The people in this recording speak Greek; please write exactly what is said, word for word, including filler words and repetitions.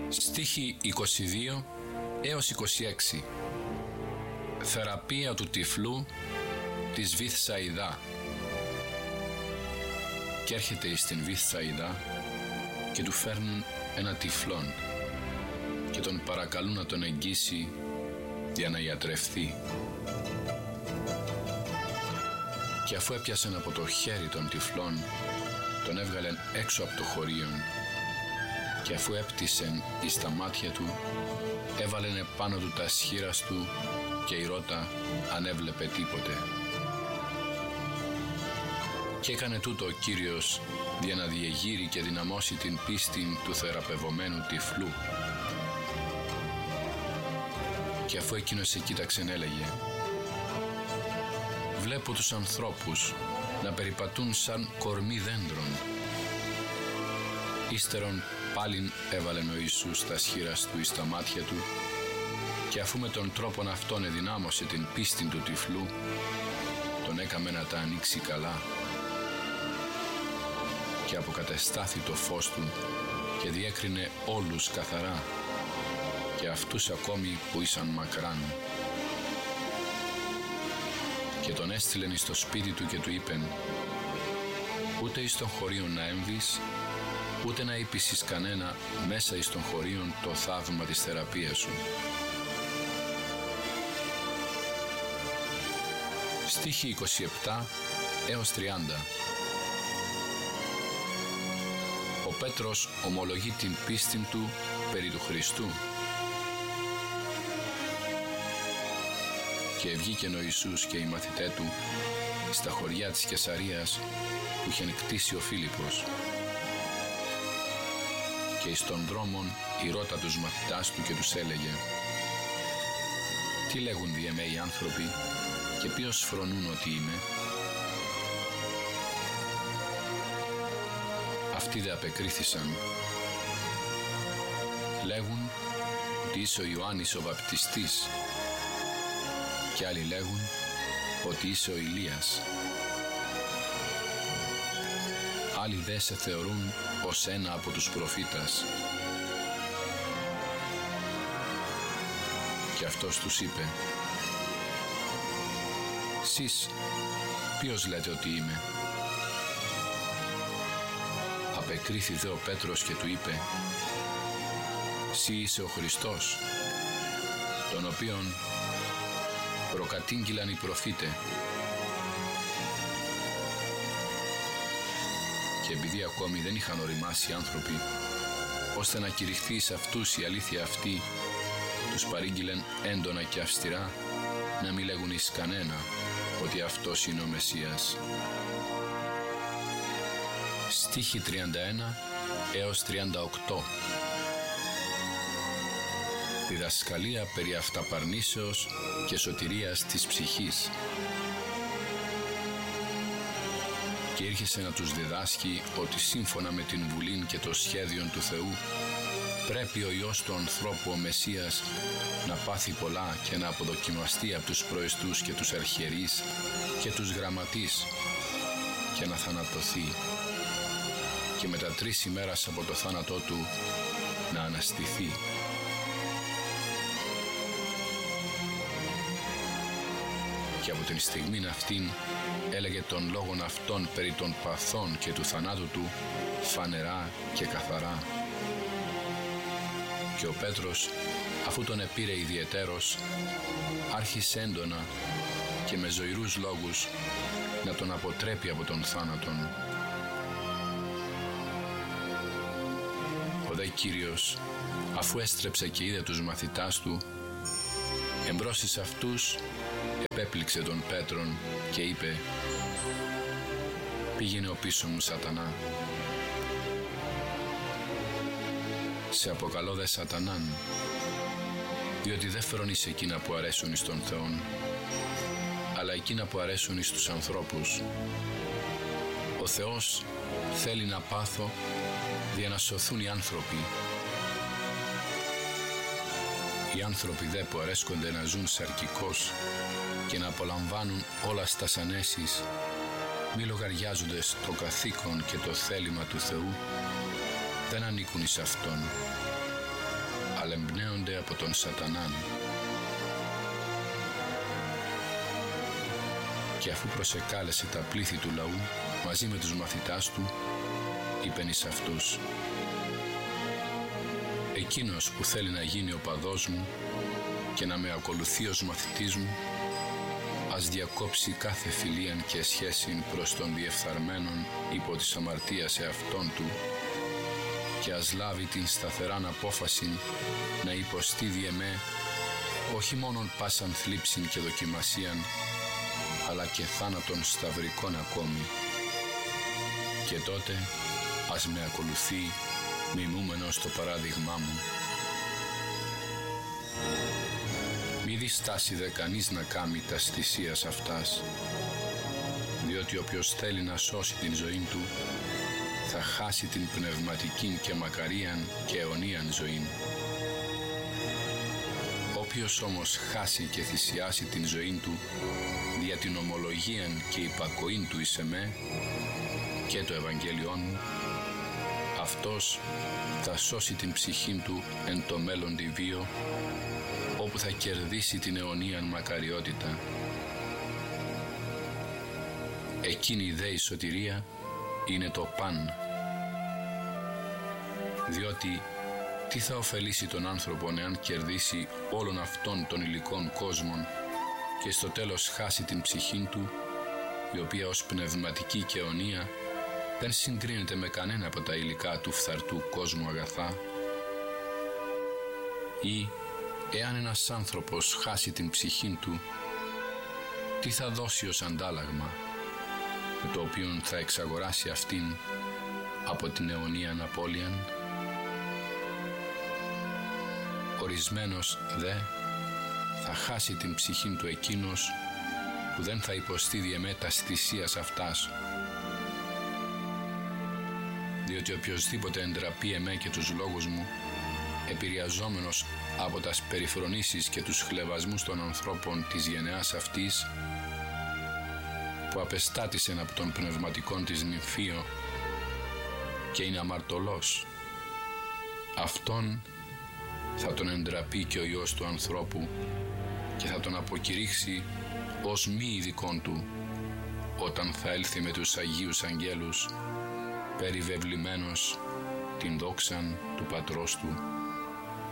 Στίχοι είκοσι δύο έως είκοσι έξι. Θεραπεία του τυφλού της Βηθσαϊδά. Και έρχεται εις την Βηθσαϊδά και του φέρνουν ένα τυφλόν και τον παρακαλούν να τον εγγύσει για να ιατρευθεί. Και αφού έπιασαν από το χέρι των τυφλών, τον έβγαλεν έξω από το χωρίον και αφού έπτυσεν εις τα μάτια του, έβαλεν επάνω του τα σχήρας του και η ρότα αν έβλεπε τίποτε. Και έκανε τούτο ο Κύριος για να διεγείρει και δυναμώσει την πίστη του θεραπευομένου τυφλού. Και αφού εκείνος σε κοίταξεν έλεγε: «Βλέπω τους ανθρώπους να περιπατούν σαν κορμί δέντρων». Ύστερον πάλιν έβαλεν ο Ιησούς τα σχήρας του εις τα μάτια του και αφού με τον τρόπον αυτόν εδυνάμωσε την πίστη του τυφλού, τον έκαμε να τα ανοίξει καλά και αποκατεστάθη το φως του και διέκρινε όλους καθαρά και αυτούς ακόμη που ήσαν μακράν. Και τον έστειλεν εις το σπίτι του και του είπεν: «Ούτε εις τον χωρίον να έμβεις, ούτε να είπεις εις κανένα μέσα εις τον χωρίον το θαύμα της θεραπείας σου». Στίχοι είκοσι επτά έως τριάντα. Ο Πέτρος ομολογεί την πίστη του περί του Χριστού. Και βγήκεν ο Ιησούς και οι μαθητέ του στα χωριά της Καισαρίας που είχεν κτίσει ο Φίλιππος. Και εις των δρόμων ηρώτα τους μαθητάς του και τους έλεγε: «Τι λέγουν δι' εμέ οι άνθρωποι και ποιος φρονούν ότι είμαι?» Αυτοί δε απεκρίθησαν: «Λέγουν ότι είσαι ο Ιωάννης ο βαπτιστής, και άλλοι λέγουν ότι είσαι ο Ηλίας. Άλλοι δε σε θεωρούν ως ένα από τους προφήτας». Και αυτός τους είπε: «Σεις ποιος λέτε ότι είμαι?» Απεκρίθη δε ο Πέτρος και του είπε: «Συ είσαι ο Χριστός, τον οποίον προκατήγγυλαν οι προφήτε». Και επειδή ακόμη δεν είχαν οριμάσει οι άνθρωποι ώστε να κηρυχθεί σε αυτούς η αλήθεια αυτή, τους παρήγγειλεν έντονα και αυστηρά να μην λέγουν εις κανένα ότι αυτός είναι ο Μεσσίας. Στίχοι τριάντα ένα έως τριάντα οκτώ. Διδασκαλία περί αυταπαρνήσεως και σωτηρίας της ψυχής. Και ήρχεσε να τους διδάσκει ότι σύμφωνα με την βουλήν και το σχέδιον του Θεού πρέπει ο Υιός του ανθρώπου ο Μεσσίας να πάθει πολλά και να αποδοκιμαστεί από τους προεστούς και τους αρχιερείς και τους γραμματείς και να θανατωθεί και μετά τρεις ημέρας από το θάνατό του να αναστηθεί. Και από την στιγμήν αυτήν έλεγε τον λόγον αυτόν περί των παθών και του θανάτου του φανερά και καθαρά. Και ο Πέτρος, αφού τον επήρε ιδιαιτέρως, άρχισε έντονα και με ζωηρούς λόγους να τον αποτρέπει από τον θάνατον. Ο δε Κύριος, αφού έστρεψε και είδε τους μαθητάς του, εμπρός εις αυτούς επέπληξε τον Πέτρον και είπε: «Πήγαινε ο πίσω μου, Σατανά. Σε αποκαλώ δε Σατανάν, διότι δεν φρονείς εκείνα που αρέσουν εις τον Θεόν, αλλά εκείνα που αρέσουν εις τους ανθρώπους. Ο Θεός θέλει να πάθω για να σωθούν οι άνθρωποι. Οι άνθρωποι δε που αρέσκονται να ζουν σαρκικώς και να απολαμβάνουν όλα στα ανέσεις, μη λογαριάζονται το καθήκον και το θέλημα του Θεού, δεν ανήκουν εις Αυτόν. αλλά εμπνέονται από τον Σατανάν. Και αφού προσεκάλεσε τα πλήθη του λαού μαζί με τους μαθητάς του, είπεν εις αυτούς: «Εκείνος που θέλει να γίνει ο παδός μου και να με ακολουθεί ως μαθητής μου, ας διακόψει κάθε φιλίαν και σχέσιν προς τον διεφθαρμένον υπό της αμαρτίας εαυτόν του και ας λάβει την σταθεράν απόφαση να υποστεί δι' εμέ όχι μόνον πάσαν θλίψην και δοκιμασίαν, αλλά και θάνατον σταυρικών ακόμη. Και τότε ας με ακολουθεί μιμούμενος το παράδειγμά μου. Μη διστάσει δε κανείς να κάμει τας θυσίας αυτάς, διότι όποιος θέλει να σώσει την ζωή του, θα χάσει την πνευματική και μακαρίαν και αιωνίαν ζωήν. Όποιος όμως χάσει και θυσιάσει την ζωή του δια την ομολογίαν και υπακοήν του εις εμέ και το Ευαγγέλιόν μου, αυτός θα σώσει την ψυχήν του εν το μέλλοντι βίο, όπου θα κερδίσει την αιωνίαν μακαριότητα. Εκείνη δε η σωτηρία είναι το παν, διότι τι θα ωφελήσει τον άνθρωπον εάν κερδίσει όλων αυτών των υλικών κόσμων και στο τέλος χάσει την ψυχήν του, η οποία ως πνευματική και αιωνία δεν συγκρίνεται με κανένα από τα υλικά του φθαρτού κόσμου αγαθά. Ή εάν ένας άνθρωπος χάσει την ψυχήν του, τι θα δώσει ως αντάλλαγμα, με το οποίο θα εξαγοράσει αυτήν από την αιωνίαν απώλειαν? Ορισμένος δε θα χάσει την ψυχήν του εκείνος που δεν θα υποστεί διεμέτας θυσίας αυτάς, διότι οποιοσδήποτε εντραπεί εμέ και τους λόγους μου, επηρεαζόμενος από τας περιφρονήσεις και τους χλευασμούς των ανθρώπων της γενεάς αυτής, που απεστάτησεν από τον πνευματικόν της νυμφίο και είναι αμαρτωλός, αυτόν θα τον εντραπεί και ο Υιός του ανθρώπου και θα τον αποκηρύξει ως μη ειδικόν του, όταν θα έλθει με τους Αγίους Αγγέλους, περιβεβλημένος την δόξαν του Πατρός του.